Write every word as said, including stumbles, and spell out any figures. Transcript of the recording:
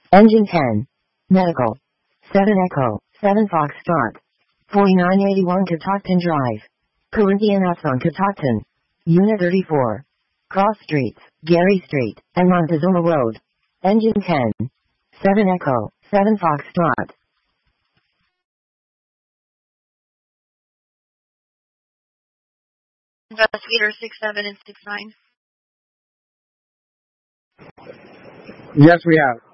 Engine ten. Medical. seven Echo, seven Foxtrot. forty-nine eighty-one Catoctin Drive. Corinthian on Catoctin. Unit thirty-four. Cross Streets, Gary Street, and Montezuma Road. Engine ten. seven Echo, seven Foxtrot. Investigator six seven and six nine. Yes, we have.